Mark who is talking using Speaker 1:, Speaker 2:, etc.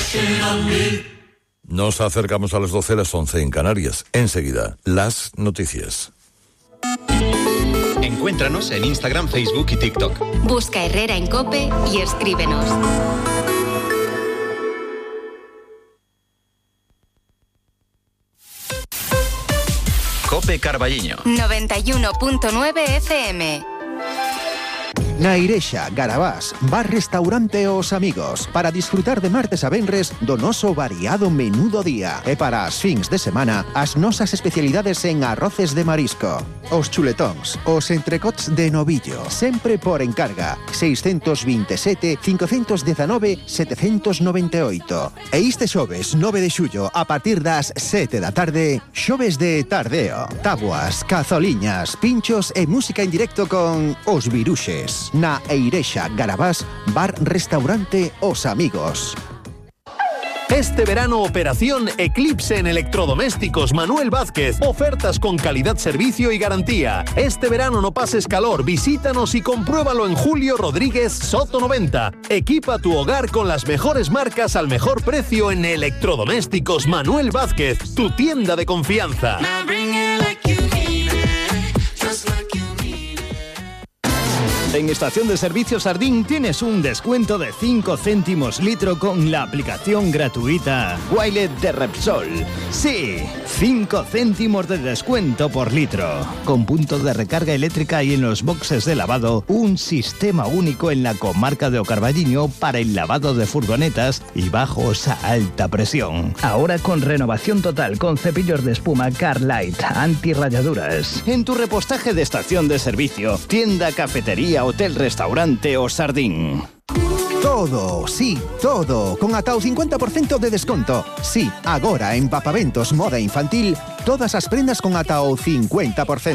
Speaker 1: Nos acercamos a las 12, las 11 en Canarias. Enseguida, las noticias.
Speaker 2: Encuéntranos en Instagram, Facebook y TikTok.
Speaker 3: Busca Herrera en COPE y escríbenos.
Speaker 2: COPE Carballiño
Speaker 3: 91.9 FM.
Speaker 4: Na Irexa, Garabás, bar restaurante Os Amigos, para disfrutar de martes a venres do noso variado menú do día. E para as fins de semana, as nosas especialidades en arroces de marisco, os chuletóns, os entrecots de novillo, sempre por encarga, 627 519 798. E este xoves 9 de xullo, a partir das 7 da tarde, xoves de tardeo, tabuas, cazoliñas, pinchos e música en directo con Os Viruxes. Na Eirexa, Garabás, bar restaurante Os Amigos.
Speaker 5: Este verano, operación Eclipse en electrodomésticos Manuel Vázquez. Ofertas con calidad, servicio y garantía. Este verano no pases calor, visítanos y compruébalo en Julio Rodríguez Soto 90. Equipa tu hogar con las mejores marcas al mejor precio en electrodomésticos Manuel Vázquez, tu tienda de confianza.
Speaker 6: En Estación de Servicio Sardín tienes un descuento de 5 céntimos litro con la aplicación gratuita Wilet de Repsol. Sí, 5 céntimos de descuento por litro. Con puntos de recarga eléctrica y en los boxes de lavado, un sistema único en la comarca de O Carballiño para el lavado de furgonetas y bajos a alta presión. Ahora con renovación total con cepillos de espuma Carlight, antirrayaduras. En tu repostaje de estación de servicio, tienda, cafetería, hotel, restaurante o Sardín.
Speaker 4: Todo, sí, todo, con ata o 50% de desconto. Sí, agora en Papaventos Moda Infantil, todas as prendas con ata o 50%.